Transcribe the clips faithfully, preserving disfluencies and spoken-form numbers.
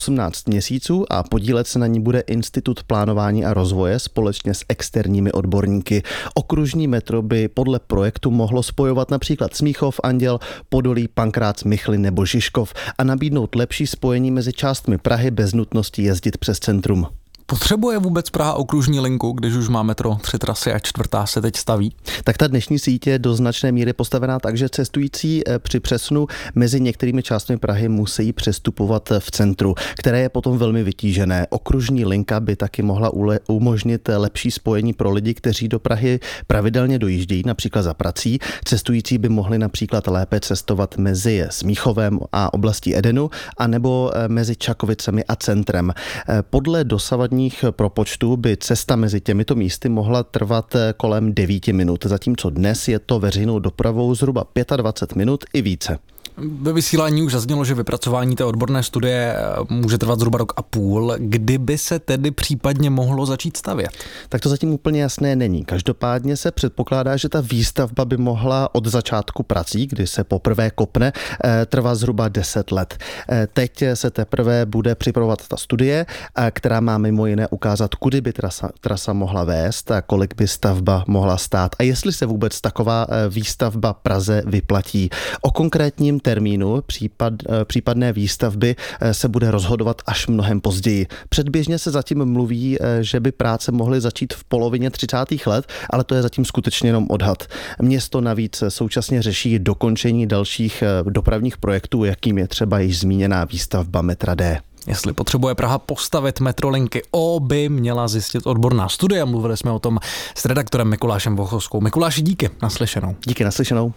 osmnáct měsíců a podílet se na ní bude Institut plánování a rozvoje společně s externími odborníky. Okružní metro by podle projektu mohlo spojovat například Smíchov, Anděl, Podolí, Pankrác, Michly nebo Žižkov a nabídnout lepší spojení mezi částmi Prahy bez nutnosti jezdit přes centrum. Potřebuje vůbec Praha okružní linku, když už má metro tři trasy a čtvrtá se teď staví? Tak ta dnešní síť je do značné míry postavená tak, že cestující při přesunu mezi některými částmi Prahy musí přestupovat v centru, které je potom velmi vytížené. Okružní linka by taky mohla umožnit lepší spojení pro lidi, kteří do Prahy pravidelně dojíždějí, například za prací. Cestující by mohli například lépe cestovat mezi Smíchovem a oblastí Edenu, anebo mezi Čakovicemi a centrem. Podle dosavadní propočtů by cesta mezi těmito místy mohla trvat kolem devíti minut, zatímco dnes je to veřejnou dopravou zhruba dvacet pět minut i více. Ve vysílání už zaznělo, že vypracování té odborné studie může trvat zhruba rok a půl. Kdyby se tedy případně mohlo začít stavět? Tak to zatím úplně jasné není. Každopádně se předpokládá, že ta výstavba by mohla od začátku prací, kdy se poprvé kopne, trvat zhruba deset let. Teď se teprve bude připravovat ta studie, která má mimo jiné ukázat, kudy by trasa, trasa mohla vést a kolik by stavba mohla stát a jestli se vůbec taková výstavba Praze vyplatí. O konkrétním termínu případ, případné výstavby se bude rozhodovat až mnohem později. Předběžně se zatím mluví, že by práce mohly začít v polovině třicátých let, ale to je zatím skutečně jenom odhad. Město navíc současně řeší dokončení dalších dopravních projektů, jakým je třeba již zmíněná výstavba metra D. Jestli potřebuje Praha postavit metrolinky O, by měla zjistit odborná studie. Mluvili jsme o tom s redaktorem Mikulášem Vochoskou. Mikuláši, díky, naslyšenou. Díky, naslyšenou.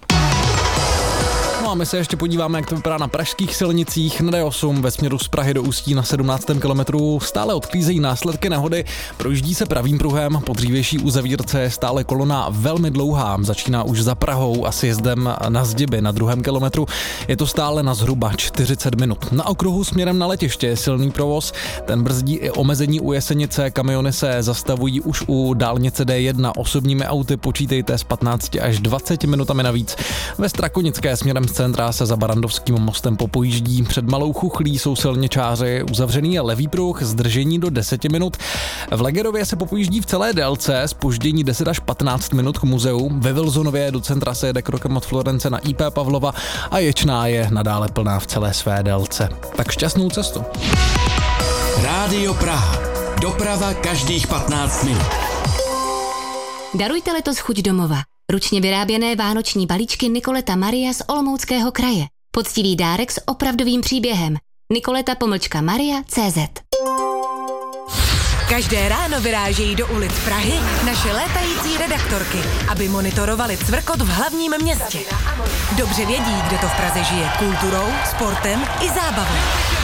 No a my se ještě podíváme, jak to vypadá na pražských silnicích. Na D osm ve směru z Prahy do Ústí na sedmnáctém kilometru stále odklízejí následky nehody. Projíždí se pravým pruhem, po dřívější uzavírce je stále kolona velmi dlouhá. Začíná už za Prahou a s jezdem na Zdiby na druhém kilometru. Je to stále na zhruba čtyřicet minut. Na okruhu směrem na letiště je silný provoz. Ten brzdí i omezení u Jesenice. Kamiony se zastavují už u dálnice D jedna. Osobními auty počítejte s patnácti až dvaceti minutami navíc. Ve Strakonické směrem z centra se za Barandovským mostem popojíždí. Před Malou Chuchlí jsou silničáři, uzavřený je levý pruh, zdržení do deseti minut. V Legerově se popojíždí v celé délce, zpoždění deset až patnáct minut k muzeu. Ve Vilzonově do centra se jede krokem od Florence na I P Pavlova a Ječná je nadále plná v celé své délce. Tak šťastnou cestu. Rádio Praha. Doprava každých patnáct minut. Darujte letos chuť domova. Ručně vyráběné vánoční balíčky Nikoleta Maria z Olomouckého kraje. Poctivý dárek s opravdovým příběhem. Nikoleta pomlčka Maria tečka cé zet. Každé ráno vyrážejí do ulic Prahy naše létající redaktorky, aby monitorovali cvrkot v hlavním městě. Dobře vědí, kde to v Praze žije kulturou, sportem i zábavou.